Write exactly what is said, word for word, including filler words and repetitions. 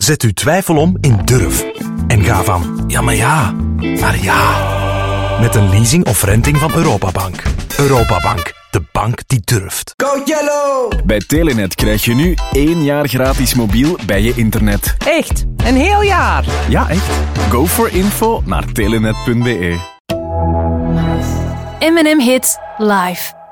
Zet uw twijfel om in durf. En ga van ja, maar ja, naar ja. Met een leasing of renting van Europabank. Europabank, de bank die durft. Go Yellow! Bij Telenet krijg je nu één jaar gratis mobiel bij je internet. Echt? Een heel jaar? Ja, echt. Go for info naar telenet punt be. M en M Hits live.